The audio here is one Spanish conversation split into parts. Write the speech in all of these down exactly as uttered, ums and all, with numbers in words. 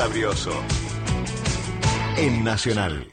Brioso en Nacional.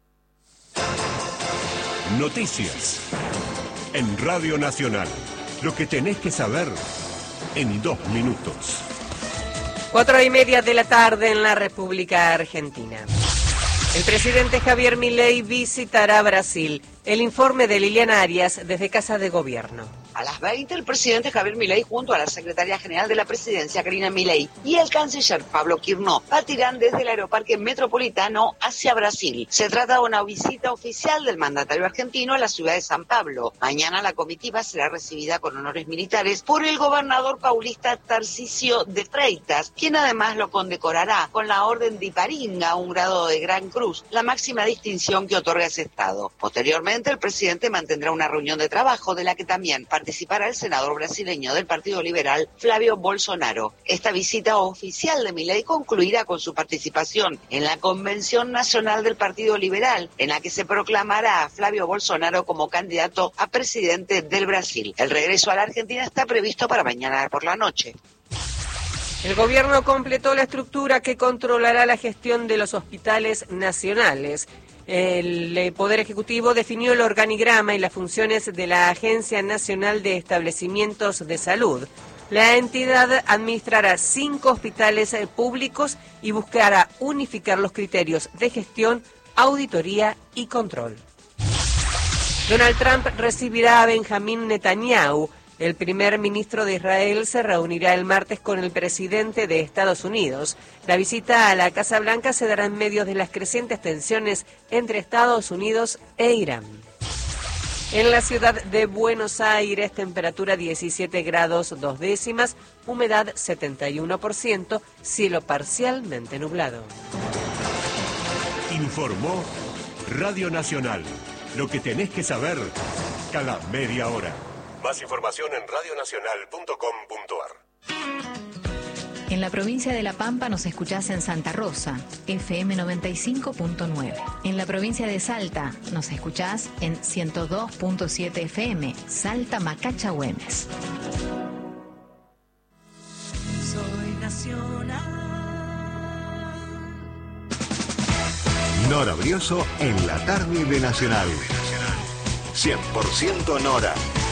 Noticias en Radio Nacional. Lo que tenés que saber en dos minutos. Cuatro y media de la tarde en la República Argentina. El presidente Javier Milei visitará Brasil. El informe de Liliana Arias desde Casa de Gobierno. A las veinte, el presidente Javier Milei, junto a la secretaria general de la presidencia, Karina Milei, y el canciller Pablo Quirno, partirán desde el aeroparque metropolitano hacia Brasil. Se trata de una visita oficial del mandatario argentino a la ciudad de San Pablo. Mañana la comitiva será recibida con honores militares por el gobernador paulista Tarcisio de Freitas, quien además lo condecorará con la Orden de Iparinga, un grado de Gran Cruz, la máxima distinción que otorga ese estado. Posteriormente, el presidente mantendrá una reunión de trabajo de la que también participará participará el senador brasileño del Partido Liberal, Flavio Bolsonaro. Esta visita oficial de Milei concluirá con su participación en la Convención Nacional del Partido Liberal, en la que se proclamará a Flavio Bolsonaro como candidato a presidente del Brasil. El regreso a la Argentina está previsto para mañana por la noche. El gobierno completó la estructura que controlará la gestión de los hospitales nacionales. El Poder Ejecutivo definió el organigrama y las funciones de la Agencia Nacional de Establecimientos de Salud. La entidad administrará cinco hospitales públicos y buscará unificar los criterios de gestión, auditoría y control. Donald Trump recibirá a Benjamín Netanyahu. El primer ministro de Israel se reunirá el martes con el presidente de Estados Unidos. La visita a la Casa Blanca se dará en medio de las crecientes tensiones entre Estados Unidos e Irán. En la ciudad de Buenos Aires, temperatura diecisiete grados dos décimas, humedad setenta y uno por ciento, cielo parcialmente nublado. Informó Radio Nacional. Lo que tenés que saber cada media hora. Más información en radio nacional punto com punto a r. En la provincia de La Pampa nos escuchás en Santa Rosa, F M noventa y cinco punto nueve. En la provincia de Salta nos escuchás en ciento dos punto siete F M, Salta Macacha Güemes. Soy nacional. Nora Brioso en la tarde de Nacional. cien por ciento Nora.